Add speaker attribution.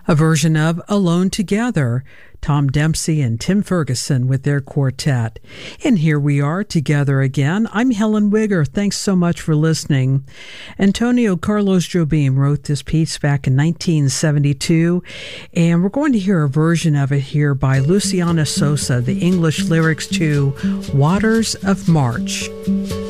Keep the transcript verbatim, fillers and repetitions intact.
Speaker 1: a version of Alone Together, Tom Dempsey and Tim Ferguson with their quartet. And here we are together again. I'm Helen Wigger. Thanks so much for listening. Antonio Carlos Jobim wrote this piece back in nineteen seventy-two, and we're going to hear a version of it here by Luciana Sosa, the English lyrics to Waters of March.